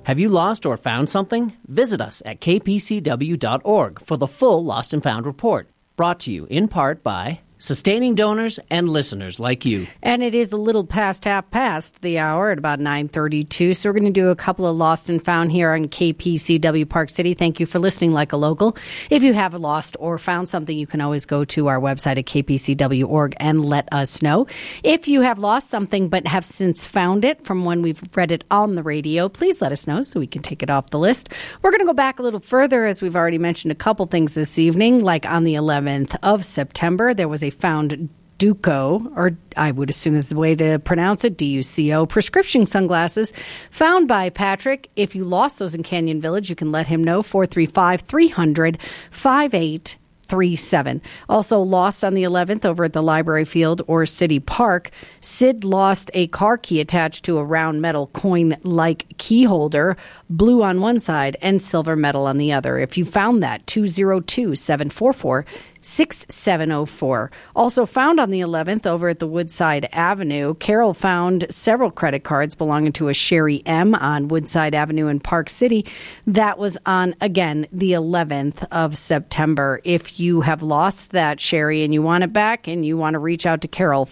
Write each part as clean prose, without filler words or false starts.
Have you lost or found something? Visit us at kpcw.org for the full Lost and Found report, brought to you in part by sustaining donors and listeners like you. And it is a little past the hour at about 9:32. So we're going to do a couple of Lost and Found here on KPCW Park City. Thank you for listening like a local. If you have lost or found something, you can always go to our website at kpcw.org and let us know. If you have lost something but have since found it from when we've read it on the radio, please let us know so we can take it off the list. We're going to go back a little further, as we've already mentioned a couple things this evening, like on the 11th of September, there was a found Duco, or I would assume is the way to pronounce it, D-U-C-O, prescription sunglasses found by Patrick. If you lost those in Canyon Village, you can let him know, 435-300-5837. Also lost on the 11th over at the Library Field or City Park. Sid lost a car key attached to a round metal coin-like key holder, blue on one side and silver metal on the other. If you found that, 202-744-6704. Also found on the 11th over at the Woodside Avenue, Carol found several credit cards belonging to a Sherry M on Woodside Avenue in Park City. That was on, again, the 11th of September. If you have lost that Sherry and you want it back and you want to reach out to Carol,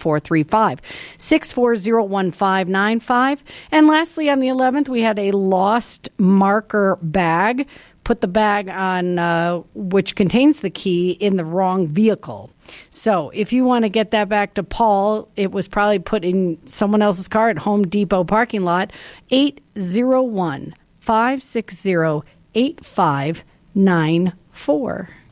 435-640-1595. And lastly, on the 11th, we had a lost marker bag. Put the bag on, which contains the key, in the wrong vehicle. So if you want to get that back to Paul, it was probably put in someone else's car at Home Depot parking lot, 801-560-8594.